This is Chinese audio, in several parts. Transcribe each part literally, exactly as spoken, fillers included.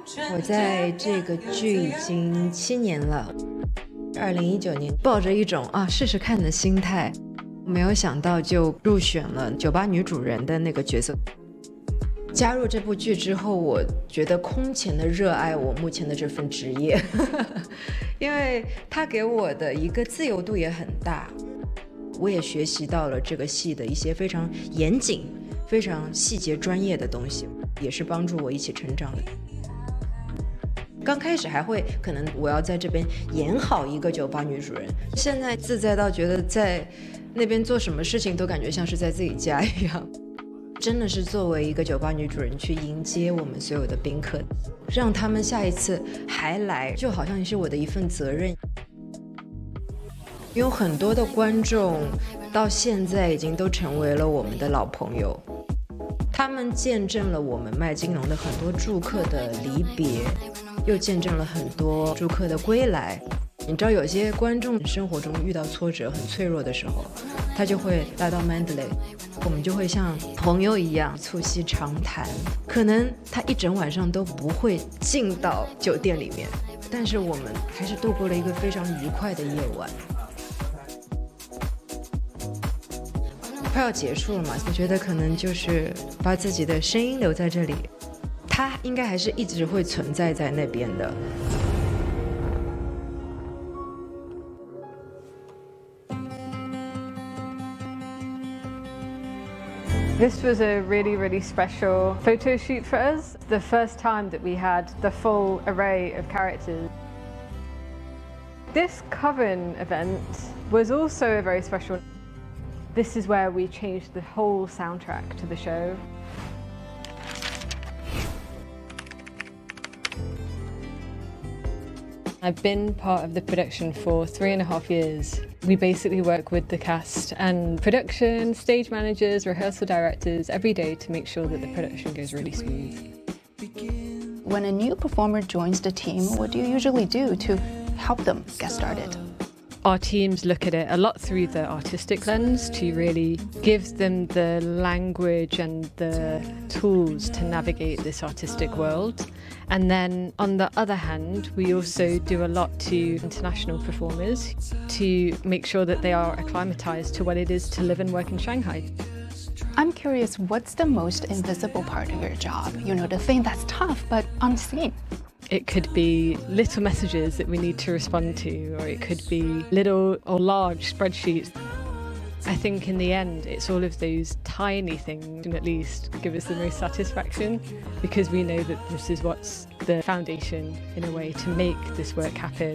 我在这个剧已经七年了，二零一九年抱着一种啊试试看的心态，没有想到就入选了酒吧女主人的那个角色。加入这部剧之后，我觉得空前的热爱我目前的这份职业因为它给我的一个自由度也很大，我也学习到了这个戏的一些非常严谨非常细节专业的东西，也是帮助我一起成长的。刚开始还会可能我要在这边演好一个酒吧女主人，现在自在到觉得在那边做什么事情都感觉像是在自己家一样，真的是作为一个酒吧女主人去迎接我们所有的宾客，让他们下一次还来，就好像是我的一份责任。有很多的观众到现在已经都成为了我们的老朋友，他们见证了我们麦金龙的很多住客的离别，又见证了很多住客的归来。你知道有些观众生活中遇到挫折很脆弱的时候，他就会来到 Mandalay， 我们就会像朋友一样促膝长谈，可能他一整晚上都不会进到酒店里面，但是我们还是度过了一个非常愉快的夜晚。快要结束了嘛，我觉得可能就是把自己的声音留在这里，它应该还是一直会存在在那边的。 This was a really, really special photo shoot for us. The first time that we had the full array of characters. This Coven event was also very special. This is where we changed the whole soundtrack to the show. I've been part of the production for three and a half years. We basically work with the cast and production, stage managers, rehearsal directors every day to make sure that the production goes really smooth. When a new performer joins the team, what do you usually do to help them get started? Our teams look at it a lot through the artistic lens to really give them the language and the tools to navigate this artistic world. And then on the other hand, we also do a lot to international performers to make sure that they are acclimatized to what it is to live and work in Shanghai. I'm curious, what's the most invisible part of your job? You know, the thing that's tough but unseen. It could be little messages that we need to respond to, or it could be little or large spreadsheets. I think in the end, it's all of those tiny things that at least give us the most satisfaction, because we know that this is what's the foundation, in a way, to make this work happen.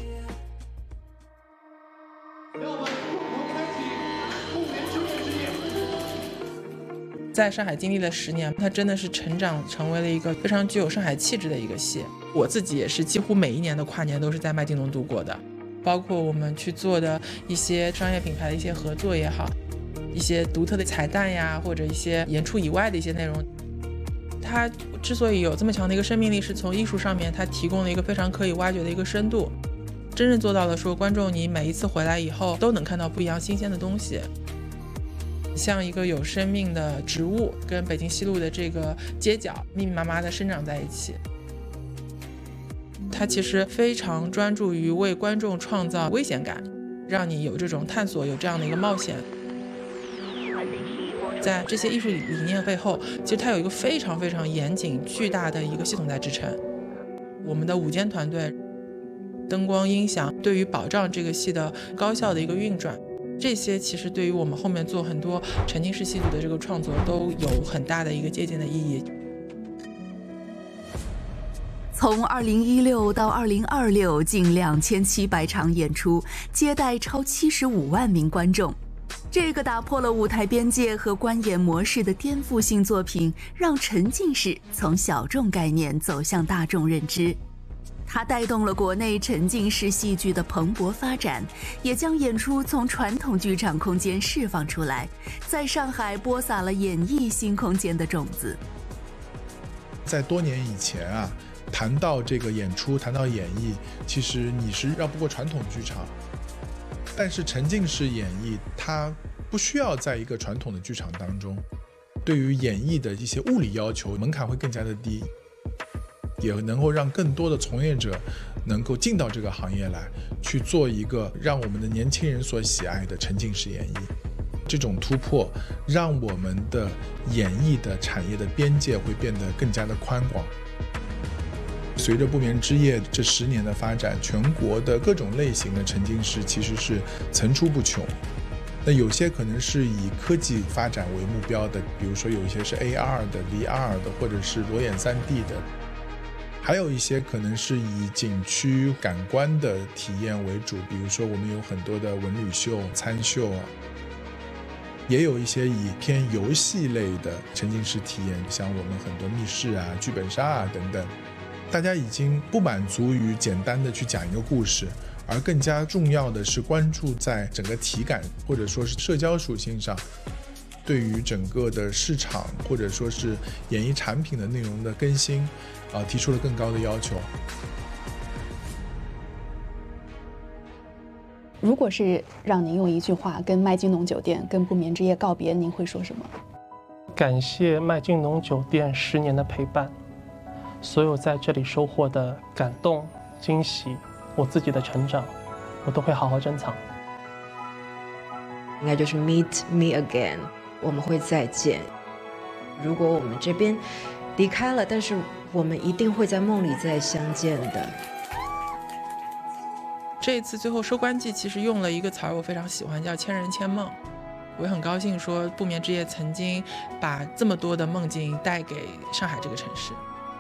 在上海经历了十年，它真的是成长成为了一个非常具有上海气质的一个戏。我自己也是几乎每一年的跨年都是在麦金龙度过的，包括我们去做的一些商业品牌的一些合作也好，一些独特的彩蛋呀，或者一些演出以外的一些内容。它之所以有这么强的一个生命力，是从艺术上面它提供了一个非常可以挖掘的一个深度，真正做到了说观众你每一次回来以后都能看到不一样新鲜的东西，像一个有生命的植物跟北京西路的这个街角密密麻麻的生长在一起。它其实非常专注于为观众创造危险感，让你有这种探索，有这样的一个冒险。在这些艺术理念背后，其实它有一个非常非常严谨巨大的一个系统在支撑。我们的舞监团队、灯光音响，对于保障这个戏的高效的一个运转，这些其实对于我们后面做很多沉浸式戏剧的这个创作都有很大的一个借鉴的意义。 从二零一六到二零二六，近两千七百场演出，接待超七十五万名观众。这个打破了舞台边界和观演模式的颠覆性作品，让沉浸式从小众概念走向大众认知。它带动了国内沉浸式戏剧的蓬勃发展，也将演出从传统剧场空间释放出来，在上海播撒了演艺新空间的种子。 在多年以前啊，谈到这个演出，谈到演绎，其实你是绕不过传统剧场。但是沉浸式演绎，它不需要在一个传统的剧场当中，对于演绎的一些物理要求门槛会更加的低。 也能够让更多的从业者能够进到这个行业来，去做一个让我们的年轻人所喜爱的沉浸式演绎。这种突破让我们的演艺的产业的边界会变得更加的宽广。随着不眠之夜这十年的发展，全国的各种类型的沉浸式其实是层出不穷。那有些可能是以科技发展为目标的，比如说有一些是 A R 的、V R 的，或者是裸眼 三 D 的，还有一些可能是以景区感官的体验为主，比如说我们有很多的文旅秀、餐秀，也有一些以偏游戏类的沉浸式体验，像我们很多密室啊、剧本杀啊等等。大家已经不满足于简单的去讲一个故事，而更加重要的是关注在整个体感或者说是社交属性上，对于整个的市场或者说是演艺产品的内容的更新，呃，提出了更高的要求。 如果是让您用一句话跟麦金农酒店、跟不眠之夜告别，您会说什么？ 感谢麦金农酒店十年的陪伴，所有在这里收获的感动、惊喜，我自己的成长，我都会好好珍藏。 应该就是 meet me again， 我们会再见。如果我们这边离开了，但是我们一定会在梦里再相见的。 这一次最后收官季其实用了一个词儿，我非常喜欢，叫千人千梦。我也很高兴说不眠之夜曾经把这么多的梦境带给上海这个城市。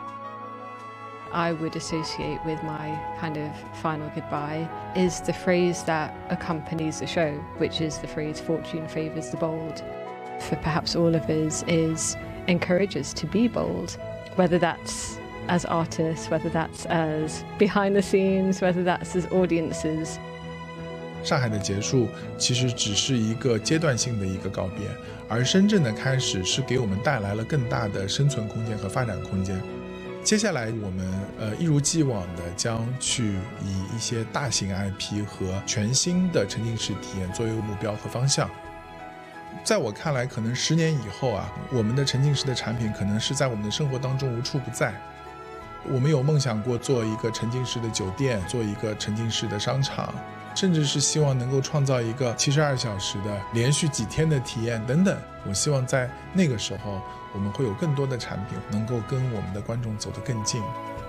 I would associate with my kind of final goodbye is the phrase that accompanies the show, which is the phrase fortune favours the bold. For perhaps all of us is encourage us to be bold, whether that's as artists, whether that's as behind the scenes, whether that's as audiences. 上海的结束其实只是一个阶段性的一个告别，而深圳的开始是给我们带来了更大的生存空间和发展空间。接下来我们呃一如既往的将去以一些大型 I P 和全新的沉浸式体验作为目标和方向。在我看来，可能十年以后啊，我们的沉浸式的产品可能是在我们的生活当中无处不在。我们有梦想过做一个沉浸式的酒店，做一个沉浸式的商场，甚至是希望能够创造一个七十二小时的连续几天的体验等等。我希望在那个时候我们会有更多的产品能够跟我们的观众走得更近。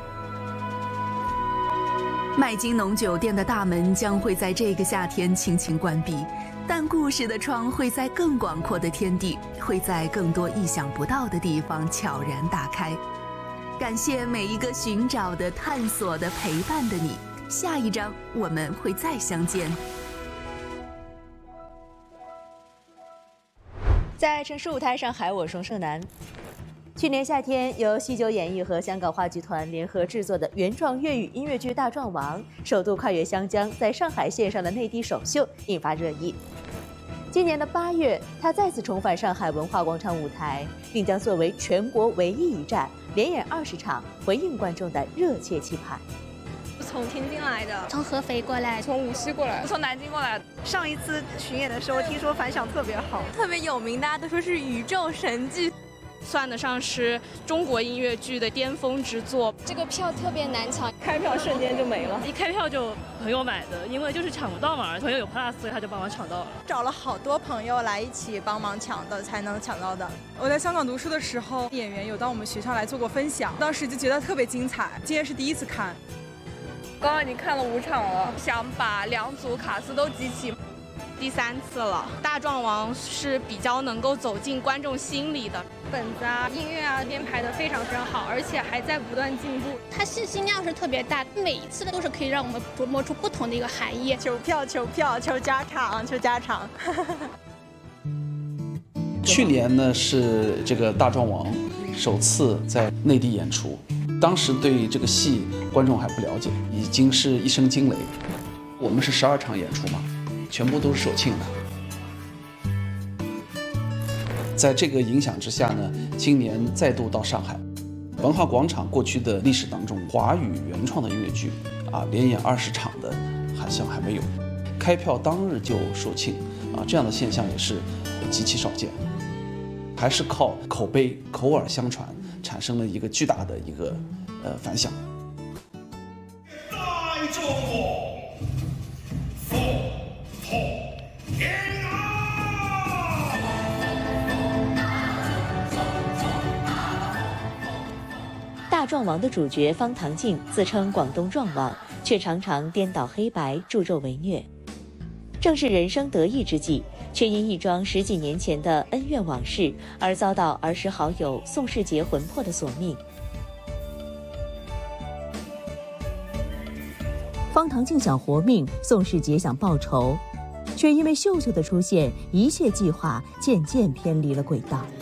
麦金农酒店的大门将会在这个夏天轻轻关闭，但故事的窗会在更广阔的天地，会在更多意想不到的地方悄然打开。感谢每一个寻找的、探索的、陪伴的你，下一章我们会再相见。 在城市舞台上海，我双盛楠。去年夏天，由西九演艺和香港话剧团联合制作的原创粤语音乐剧《大壮王》首度跨越湘江，在上海线上的内地首秀引发热议。今年的八月，他再次重返上海文化广场舞台，并将作为全国唯一一站，连演二十场，回应观众的热切期盼。 从天津来的， 从合肥过来， 从无锡过来，从南京过来。上一次巡演的时候，听说反响特别好， 特别有名，大家都说是宇宙神剧， 算得上是中国音乐剧的巅峰之作。 这个票特别难抢， 开票瞬间就没了， 一开票就朋友买的，因为就是抢不到嘛，朋友有 plus， 所以他就帮忙抢到了。 找了好多朋友来一起帮忙抢的，才能抢到的。我在香港读书的时候，演员有到我们学校来做过分享，当时就觉得特别精彩。今天是第一次看。 刚刚已经看了五场了，想把两组卡司都集齐，第三次了。大壮王是比较能够走进观众心里的，本子啊、音乐啊编排的非常非常好，而且还在不断进步。 它信息量是特别大，每一次的都是可以让我们琢磨出不同的一个含义。 求票、求票、求加场、求加场。 去年呢是这个大壮王首次在内地演出。当时对这个戏观众还不了解，已经是一声惊雷。我们是十二场演出嘛，全部都是首庆的。在这个影响之下呢，今年再度到上海文化广场，过去的历史当中，华语原创的音乐剧啊，连演二十场的好像还没有。开票当日就售罄啊，这样的现象也是极其少见。还是靠口碑、口耳相传，产生了一个巨大的一个呃反响。 大壮王，佛陀天啊！ 大壮王的主角方唐镜自称广东壮王，却常常颠倒黑白，助纣为虐。正是人生得意之际，却因一桩十几年前的恩怨往事而遭到儿时好友宋世杰魂魄的索命。 方唐镜想活命，宋世杰想报仇，却因为秀秀的出现，一切计划渐渐偏离了轨道。